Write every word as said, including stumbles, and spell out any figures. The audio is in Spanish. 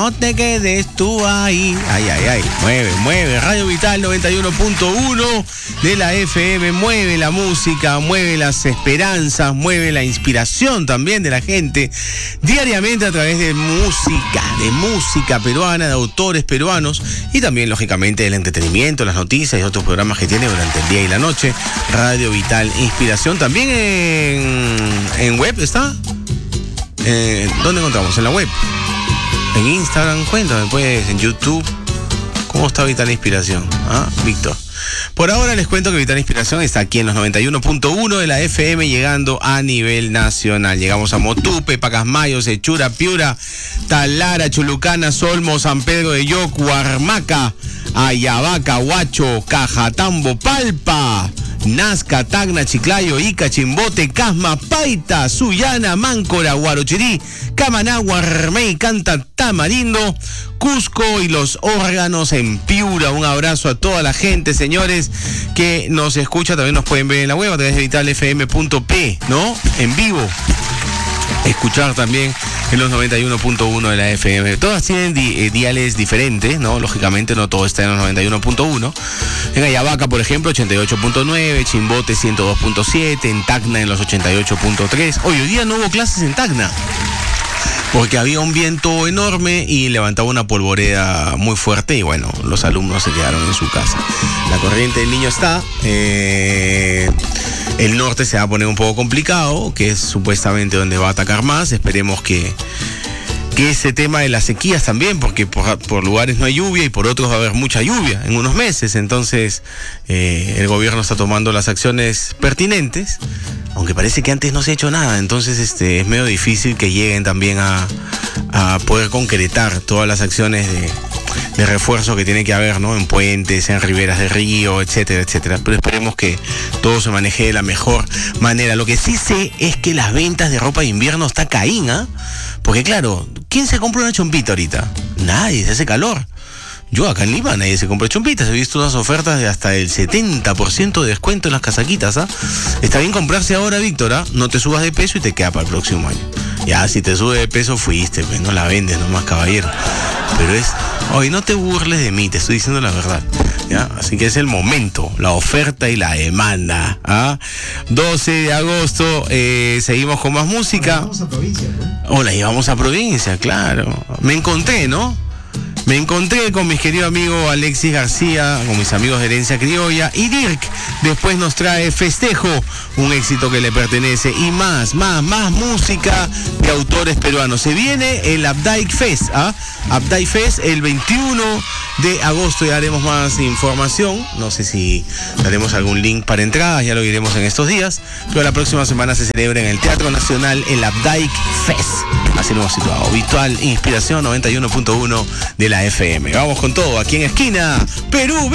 no te quedes tú ahí. Ay, ay, ay, mueve, mueve. Radio Vital noventa y uno punto uno de la F M, mueve la música, mueve las esperanzas, mueve la inspiración también de la gente, diariamente a través de música, de música peruana, de autores peruanos y también, lógicamente, del entretenimiento, las noticias y otros programas que tiene durante el día y la noche. Radio Vital Inspiración, también en, en web está. Eh, ¿Dónde encontramos? En la web, en Instagram, cuéntame pues, en YouTube, ¿cómo está Vital Inspiración? ¿Ah, Víctor? Por ahora les cuento que Vital Inspiración está aquí en los noventa y uno punto uno de la F M, llegando a nivel nacional. Llegamos a Motupe, Pacasmayo, Sechura, Piura, Talara, Chulucana, Solmo, San Pedro de Yocu, Armaca, Ayabaca, Huacho, Cajatambo, Palpa, Nazca, Tacna, Chiclayo, Ica, Chimbote, Casma, Paita, Sullana, Máncora, Guarochirí, Camanagua, Armey, Canta, Tamarindo, Cusco y los órganos en Piura. Un abrazo a toda la gente, señores, que nos escucha. También nos pueden ver en la web a través de vital f m punto p, ¿no? En vivo. Escuchar también en los noventa y uno punto uno de la F M. Todas tienen di- eh, diales diferentes, ¿no? Lógicamente no todo está en los noventa y uno punto uno. En Ayabaca, por ejemplo, ochenta y ocho punto nueve, Chimbote ciento dos punto siete, en Tacna en los ochenta y ocho punto tres. Hoy, hoy día no hubo clases en Tacna, porque había un viento enorme y levantaba una polvoreda muy fuerte y bueno, los alumnos se quedaron en su casa. La corriente del Niño está... Eh... El norte se va a poner un poco complicado, que es supuestamente donde va a atacar más. Esperemos que, que ese tema de las sequías también, porque por, por lugares no hay lluvia y por otros va a haber mucha lluvia en unos meses. Entonces eh, el gobierno está tomando las acciones pertinentes, aunque parece que antes no se ha hecho nada. Entonces este, es medio difícil que lleguen también a, a poder concretar todas las acciones de... de refuerzo que tiene que haber, ¿no? En puentes, en riberas de río, etcétera, etcétera. Pero esperemos que todo se maneje de la mejor manera. Lo que sí sé es que las ventas de ropa de invierno está caín, ¿ah? Porque claro, ¿quién se compra una chompita ahorita? Nadie, se hace calor. Yo acá en Lima nadie se compra chompitas. He visto unas ofertas de hasta el setenta por ciento de descuento en las casaquitas, ¿ah? Está bien comprarse ahora, Víctor, ¿ah? No te subas de peso y te queda para el próximo año. Ya, si te sube de peso, fuiste, pues no la vendes nomás, caballero. Pero es... Oye, no te burles de mí, te estoy diciendo la verdad, ¿ya? Así que es el momento, la oferta y la demanda, ¿ah? doce de agosto, eh, seguimos con más música. Hola, vamos a provincia, ¿no? Hola, llevamos a provincia, claro. Me encontré, ¿no? Me encontré con mi querido amigo Alexis García, con mis amigos de Herencia Criolla, y Dirk después nos trae Festejo, un éxito que le pertenece, y más, más, más música de autores peruanos. Se viene el Updike Fest, ¿ah? Updike Fest el veintiuno de agosto, ya haremos más información, no sé si daremos algún link para entradas, ya lo diremos en estos días, pero la próxima semana se celebra en el Teatro Nacional el Updike Fest. Así lo hemos situado. Vital Inspiración noventa y uno punto uno de la F M. Vamos con todo aquí en Esquina Perú.